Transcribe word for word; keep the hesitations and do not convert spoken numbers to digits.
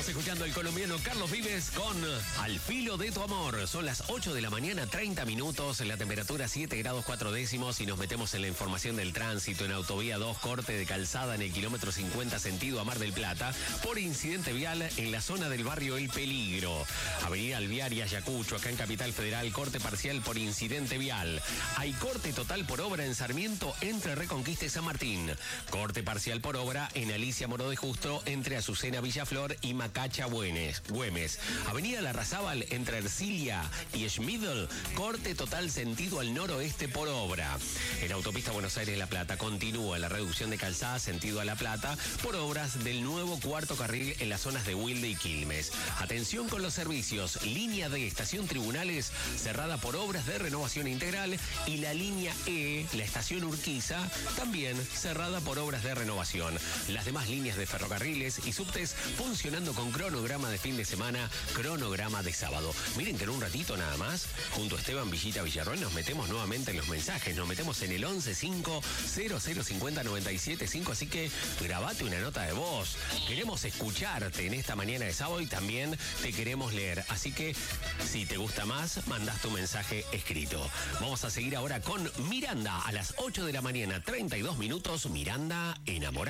Estamos escuchando el colombiano Carlos Vives con Al filo de tu amor. Son las ocho de la mañana, treinta minutos, la temperatura siete grados cuatro décimos y nos metemos en la información del tránsito. En Autovía dos, corte de calzada en el kilómetro cincuenta sentido a Mar del Plata por incidente vial en la zona del barrio El Peligro. Avenida Alviaria, Ayacucho, acá en Capital Federal, corte parcial por incidente vial. Hay corte total por obra en Sarmiento entre Reconquista y San Martín. Corte parcial por obra en Alicia Moro de Justo entre Azucena Villaflor y Macacha Güemes. Güemes. Avenida Larrazábal entre Ercilia y Schmidl, corte total sentido al noroeste por obra. En Autopista Buenos Aires-La Plata continúa la reducción de calzada sentido a La Plata por obras del nuevo cuarto carril en las zonas de Wilde y Quilmes. Atención con los servicios. Línea D, estación Tribunales, cerrada por obras de renovación integral, y la línea E, la estación Urquiza, también cerrada por obras de renovación. Las demás líneas de ferrocarriles y subtes funcionando con cronograma de fin de semana, cronograma de sábado. Miren que en un ratito nada más, junto a Esteban Villita Villarroel, nos metemos nuevamente en los mensajes. Nos metemos en el once cinco cero cero cincuenta noventa y siete cinco, así que grabate una nota de voz. Queremos escucharte en esta mañana de sábado y también te queremos leer. Así que si te gusta más, mandás tu mensaje escrito. Vamos a seguir ahora con Miranda a las ocho de la mañana, treinta y dos minutos. Miranda enamorada.